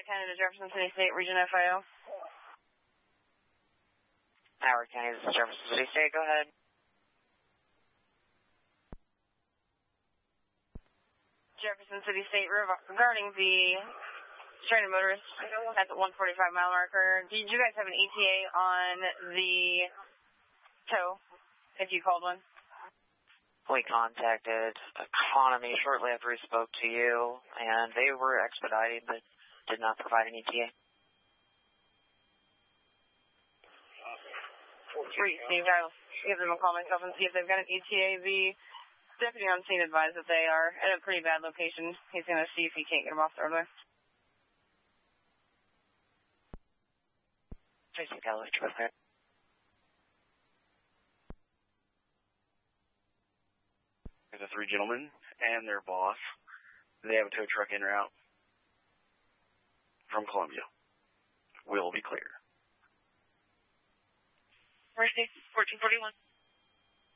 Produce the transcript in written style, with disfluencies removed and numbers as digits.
Howard County to Jefferson City State, Region FIO. Howard County, this is Jefferson City State, go ahead. Jefferson City State, regarding the stranded motorist at the 145 mile marker, did you guys have an ETA on the tow, if you called one? We contacted Economy shortly after we spoke to you, and they were expediting, but did not provide an ETA. Received. I'll give them a call myself and see if they've got an ETA. The deputy on scene advised that they are at a pretty bad location. He's going to see if he can't get them off the roadway. Tracy Gallo, Trevor. There's the three gentlemen and their boss. They have a tow truck en route from Columbia. Will be clear. Mercy, 1441.